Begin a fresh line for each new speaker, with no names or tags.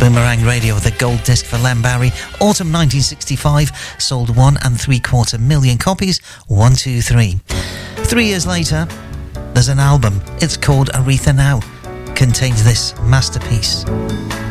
Boomerang Radio with a gold disc for Len Barry. Autumn 1965, sold 1 3/4 million copies. 1, 2, 3. 3 years later, there's an album. It's called Aretha Now. Contains this masterpiece.